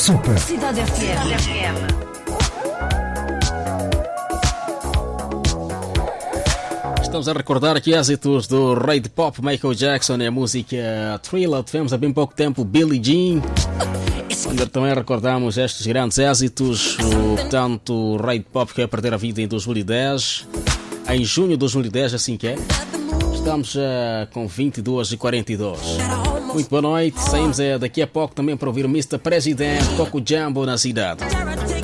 Super. Cidade FM. Estamos a recordar aqui êxitos do rei de pop Michael Jackson e a música Thriller. Tivemos há bem pouco tempo Billie Jean, onde também recordamos estes grandes êxitos. Portanto, o rei de pop que ia perder a vida em 2010, em junho de 2010, assim que é. Estamos com 22h42. Muito boa noite. Saímos daqui a pouco também para ouvir o Mr. President, Coco Jumbo na cidade.